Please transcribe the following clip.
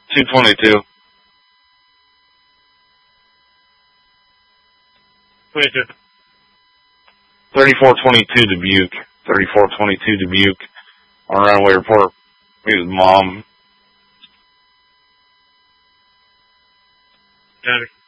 222. 22. 3422 Dubuque. 3422 Dubuque. On runway report. Me with Mom. Got it.